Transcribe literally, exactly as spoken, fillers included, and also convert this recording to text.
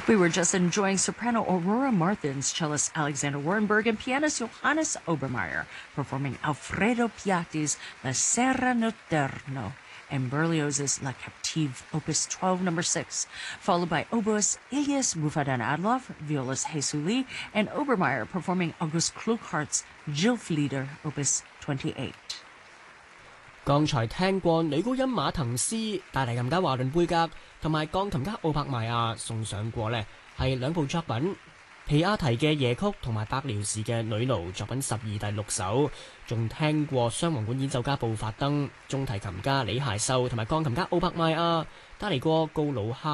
We were just enjoying soprano Aurora Martins, cellist Alexander Warrenberg, and pianist Johannes Obermeier performing Alfredo Piatti's La Sera Notturno and Berlioz's La Captive, Opus twelve, number six, followed by oboist Elias Bufadan-Adloff, violist Hesu Lee, and Obermeier performing August Klughart's Gilflieder, Opus twenty-eight. 剛才聽過女高音馬滕斯、大提琴家華倫貝格同埋鋼琴家奧柏邁亞送上過呢係兩部作品，皮亞提嘅夜曲同埋白遼士嘅女奴作品十二第六首，仲聽過雙簧管演奏家布法登、中提琴家李械秀同埋鋼琴家奧柏邁亞帶嚟過告魯哈